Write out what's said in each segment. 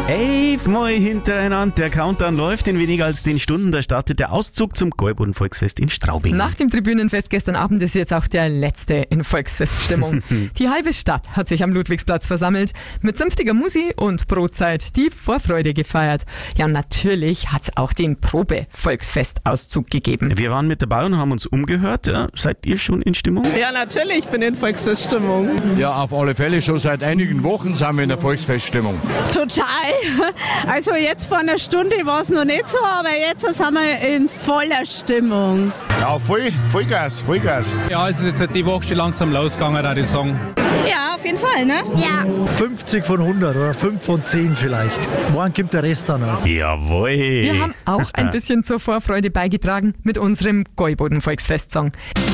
11-mal hintereinander. Der Countdown läuft in weniger als 10 Stunden. Da startet der Auszug zum Gäuboden-Volksfest in Straubing. Nach dem Tribünenfest gestern Abend ist jetzt auch der letzte in Volksfeststimmung. Die halbe Stadt hat sich am Ludwigsplatz versammelt, mit zünftiger Musi und Brotzeit die Vorfreude gefeiert. Ja, und natürlich hat es auch den Probe-Volksfestauszug gegeben. Wir waren mit dabei und haben uns umgehört. Ja, seid ihr schon in Stimmung? Ja, natürlich, ich bin in Volksfeststimmung. Ja, auf alle Fälle. Schon seit einigen Wochen sind wir in der Volksfeststimmung. Total. Also jetzt vor einer Stunde war es noch nicht so, aber jetzt sind wir in voller Stimmung. Ja, Vollgas. Ja, es ist jetzt die Woche schon langsam losgegangen, da die Song. Ja, auf jeden Fall, ne? Ja. 50 von 100 oder 5 von 10 vielleicht. Morgen kommt der Rest dann auf. Jawohl. Wir haben auch ein bisschen zur Vorfreude beigetragen mit unserem Gäuboden-Volksfest-Song.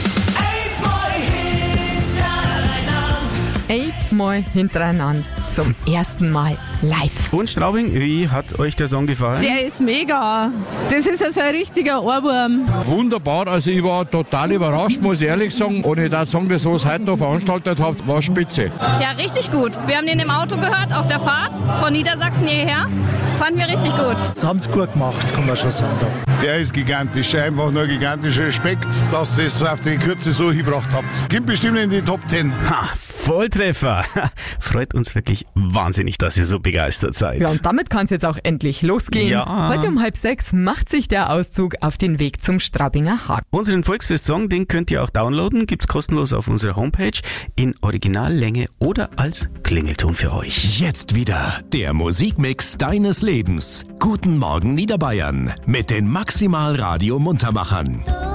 11-mal hintereinander zum ersten Mal live. Und Straubing, wie hat euch der Song gefallen? Der ist mega. Das ist also ein richtiger Ohrwurm. Wunderbar, also ich war total überrascht, muss ich ehrlich sagen. Und ich darf sagen, das, was ihr heute da veranstaltet habt, war spitze. Ja, richtig gut. Wir haben den im Auto gehört, auf der Fahrt von Niedersachsen hierher. Fanden wir richtig gut. Das haben sie gut gemacht, kann man schon sagen. Der ist gigantisch, einfach nur gigantischer Respekt, dass ihr es auf die Kürze so hingebracht habt. Kommt bestimmt in die Top 10. Ha, Volltreffer. Freut uns wirklich wahnsinnig, dass ihr so begeistert seid. Ja, und damit kann es jetzt auch endlich losgehen. Ja. Heute um 5:30 macht sich der Auszug auf den Weg zum Straubinger Haken. Unseren Volksfest-Song, den könnt ihr auch downloaden, gibt's kostenlos auf unserer Homepage in Originallänge oder als Klingelton für euch. Jetzt wieder der Musikmix deines Lebens. Guten Morgen Niederbayern mit den Maximal Radio Muntermachern.